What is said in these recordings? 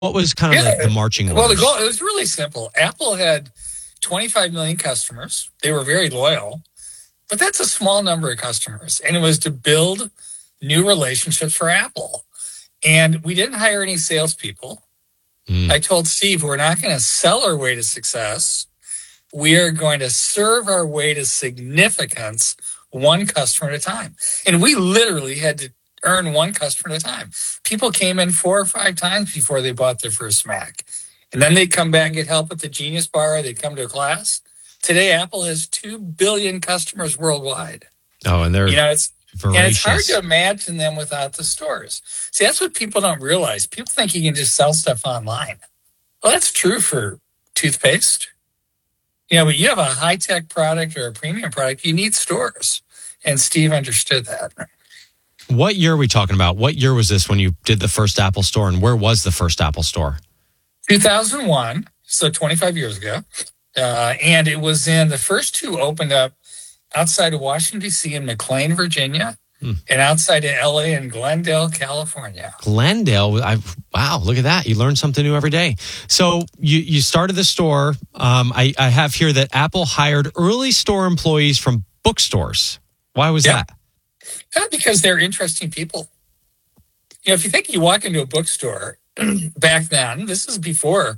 What was kind of the marching Well, the orders? goal, it was really simple. Apple had 25 million customers. They were very loyal, but that's a small number of customers. And it was to build new relationships for Apple. And we didn't hire any salespeople. I told Steve, we're not going to sell our way to success. We are going to serve our way to significance one customer at a time. And we literally had to earn one customer at a time. People came in 4 or 5 times before they bought their first Mac. And then they'd come back and get help at the Genius Bar. They'd come to a class. Today, Apple has 2 billion customers worldwide. Oh, and they're it's voracious. And it's hard to imagine them without the stores. See, that's what people don't realize. People think you can just sell stuff online. Well, that's true for toothpaste. But you have a high-tech product or a premium product, you need stores. And Steve understood that. What year are we talking about? What year was this when you did the first Apple store, and where was the first Apple store? 2001, so 25 years ago. And it was the first 2 opened up outside of Washington, D.C. in McLean, Virginia, and outside of L.A. in Glendale, California. Glendale. Wow, look at that. You learn something new every day. So you started the store. I have here that Apple hired early store employees from bookstores. Why was that? Because they're interesting people. If you think you walk into a bookstore back then, this is before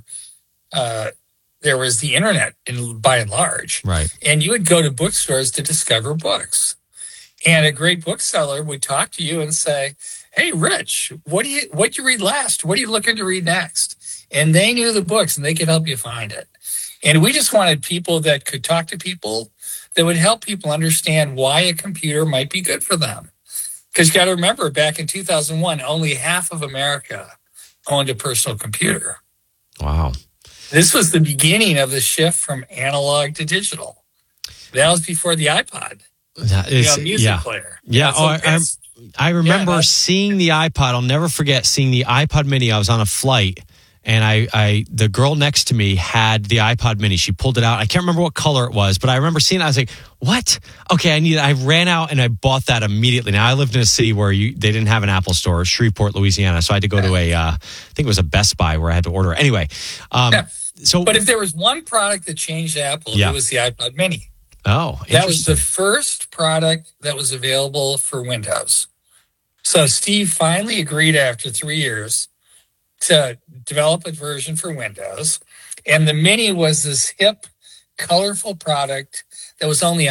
there was the internet by and large. Right. And you would go to bookstores to discover books. And a great bookseller would talk to you and say, "Hey, Rich, what you read last? What are you looking to read next?" And they knew the books and they could help you find it. And we just wanted people that could talk to people, that would help people understand why a computer might be good for them. Because you got to remember, back in 2001, only half of America owned a personal computer. Wow. This was the beginning of the shift from analog to digital. That was before the iPod. That is, music player. Yeah. I remember seeing the iPod. I'll never forget seeing the iPod Mini. I was on a flight, and the girl next to me had the iPod Mini. She pulled it out. I can't remember what color it was, but I remember seeing it. I was like, "What? Okay, I need it." I ran out and I bought that immediately. Now, I lived in a city where they didn't have an Apple store, Shreveport, Louisiana, so I had to go to I think it was a Best Buy where I had to order it. Anyway, but if there was one product that changed Apple, it was the iPod Mini. Oh, that was the first product that was available for Windows. So Steve finally agreed after 3 years to develop a version for Windows. And the Mini was this hip, colorful product that was only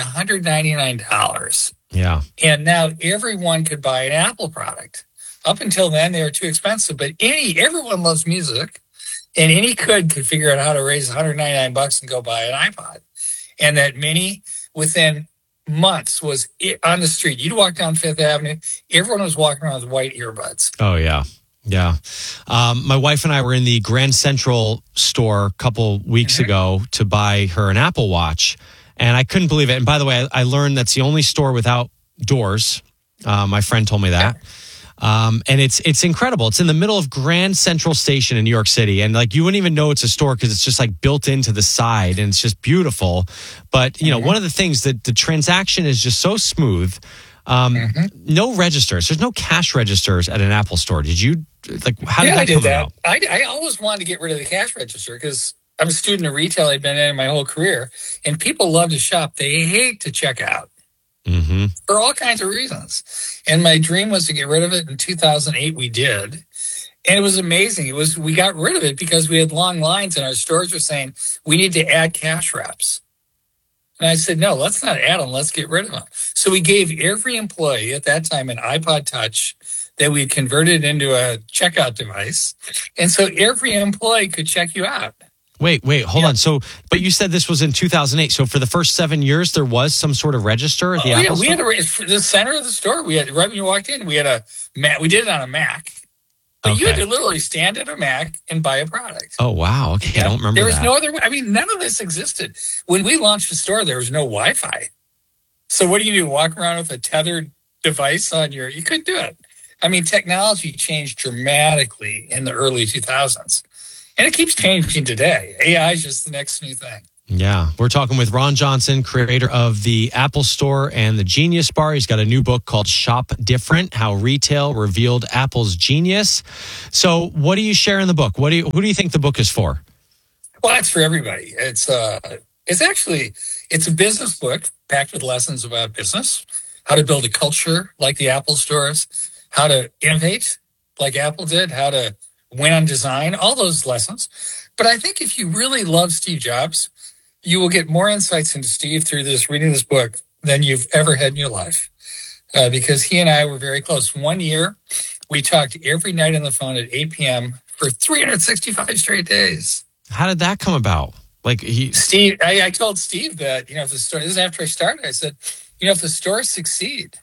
$199. Yeah. And now everyone could buy an Apple product. Up until then, they were too expensive. But everyone loves music, and any could figure out how to raise $199 and go buy an iPod. And that Mini, within months, was on the street. You'd walk down Fifth Avenue, everyone was walking around with white earbuds. Oh, yeah. Yeah. My wife and I were in the Grand Central store a couple weeks ago to buy her an Apple Watch, and I couldn't believe it. And by the way, I learned that's the only store without doors. My friend told me that. And it's incredible. It's in the middle of Grand Central Station in New York City. And you wouldn't even know it's a store because it's just built into the side, and it's just beautiful. But, one of the things that the transaction is just so smooth. No registers. There's no cash registers at an Apple store. Did you how did that come about? I always wanted to get rid of the cash register because I'm a student of retail. I've been in my whole career, and people love to shop. They hate to check out. For all kinds of reasons. And my dream was to get rid of it. In 2008, we did. And it was amazing. We got rid of it because we had long lines, and our stores were saying, we need to add cash reps. And I said, no, let's not add them. Let's get rid of them. So we gave every employee at that time an iPod Touch that we converted into a checkout device. And so every employee could check you out. Wait, hold on. So, but you said this was in 2008. So for the first 7 years, there was some sort of register at the Apple store? We had the center of the store. We had, right when you walked in, we had a Mac. We did it on a Mac. But you had to literally stand at a Mac and buy a product. Oh, wow. Okay, I don't remember There was that. no other way. I mean, none of this existed. When we launched the store, there was no Wi-Fi. So what do? Walk around with a tethered device on you couldn't do it. I mean, technology changed dramatically in the early 2000s. And it keeps changing today. AI is just the next new thing. Yeah, we're talking with Ron Johnson, creator of the Apple Store and the Genius Bar. He's got a new book called Shop Different: How Retail Revealed Apple's Genius. So what do you share in the book? Who do you think the book is for? Well, it's for everybody. It's a business book packed with lessons about business, how to build a culture like the Apple stores, how to innovate like Apple did, how to win on design, all those lessons. But I think if you really love Steve Jobs, you will get more insights into Steve through reading this book than you've ever had in your life. Because he and I were very close. 1 year, we talked every night on the phone at 8 p.m. for 365 straight days. How did that come about? Steve, I told Steve that, if the store, this is after I started, I said, if the stores succeed,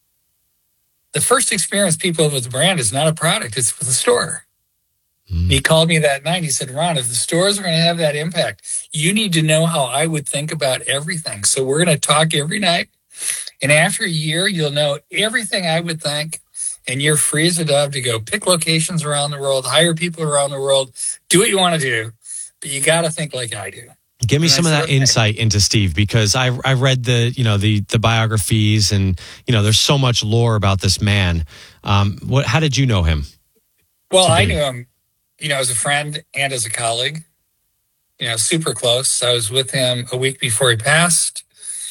the first experience people have with the brand is not a product, it's with the store. He called me that night. He said, Ron, if the stores are going to have that impact, you need to know how I would think about everything. So we're going to talk every night. And after a year, you'll know everything I would think. And you're free as a dove to go pick locations around the world, hire people around the world, do what you want to do. But you got to think like I do. Give me some of that insight into Steve, because I read the biographies, and there's so much lore about this man. How did you know him? Well, I knew him, as a friend and as a colleague. Super close. I was with him a week before he passed.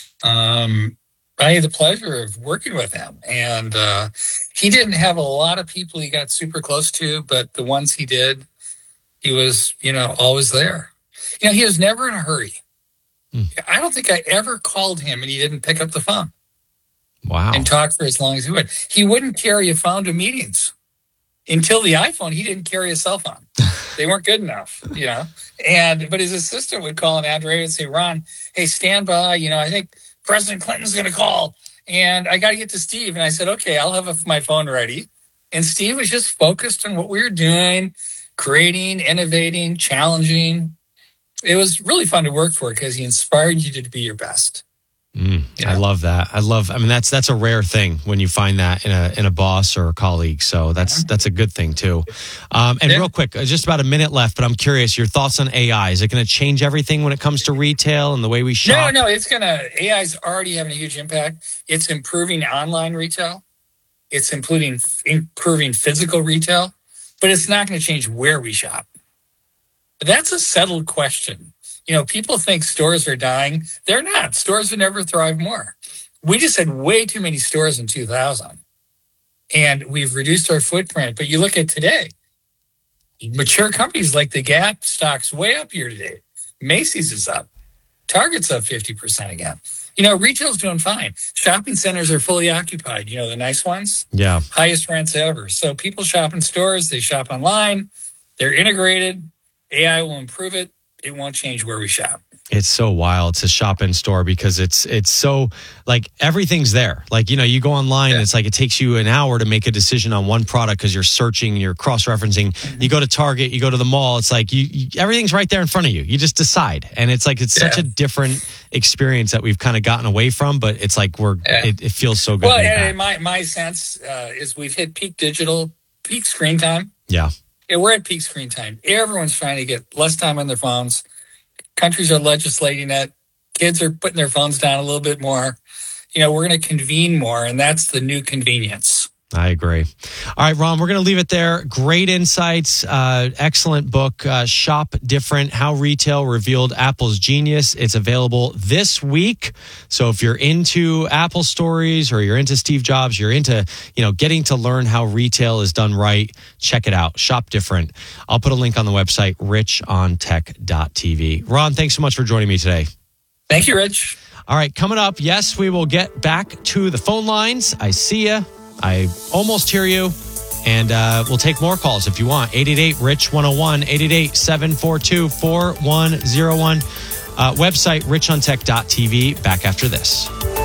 I had the pleasure of working with him, and he didn't have a lot of people he got super close to, but the ones he did, he was, always there. He was never in a hurry. I don't think I ever called him and he didn't pick up the phone. Wow. And talk for as long as he would. He wouldn't carry a phone to meetings. Until the iPhone, he didn't carry a cell phone. They weren't good enough, But his assistant would call him, Andrea, and say, Ron, hey, stand by. I think President Clinton's going to call, and I got to get to Steve. And I said, okay, I'll have my phone ready. And Steve was just focused on what we were doing, creating, innovating, challenging. It was really fun to work for because he inspired you to be your best. I love that. That's a rare thing when you find that in a boss or a colleague. So that's a good thing too. Real quick, just about a minute left, but I'm curious, your thoughts on AI. Is it going to change everything when it comes to retail and the way we shop? No, AI's already having a huge impact. It's improving online retail. It's improving physical retail, but it's not going to change where we shop. That's a settled question. People think stores are dying. They're not. Stores would never thrive more. We just had way too many stores in 2000. And we've reduced our footprint. But you look at today, mature companies like the Gap stock's way up year to date. Macy's is up. Target's up 50% again. Retail's doing fine. Shopping centers are fully occupied. The nice ones. Yeah. Highest rents ever. So people shop in stores. They shop online. They're integrated. AI will improve it. It won't change where we shop. It's so wild to shop in store because it's so everything's there. You go online and it's it takes you an hour to make a decision on one product because you're searching, you're cross-referencing. Mm-hmm. You go to Target, you go to the mall. It's you everything's right there in front of you. You just decide. And it's such a different experience that we've kind of gotten away from, but it's it feels so good. Well, and my sense is we've hit peak screen time. Yeah. Yeah, we're at peak screen time. Everyone's trying to get less time on their phones. Countries are legislating it. Kids are putting their phones down a little bit more. We're going to convene more, and that's the new convenience. I agree. All right, Ron, we're going to leave it there. Great insights. Excellent book, Shop Different: How Retail Revealed Apple's Genius. It's available this week. So if you're into Apple stories or you're into Steve Jobs, you're into, getting to learn how retail is done right, check it out. Shop Different. I'll put a link on the website, richontech.tv. Ron, thanks so much for joining me today. Thank you, Rich. All right, coming up, yes, we will get back to the phone lines. I see you. I almost hear you, and we'll take more calls if you want. 888-RICH-101, 888-742-4101. Website, richontech.tv. Back after this.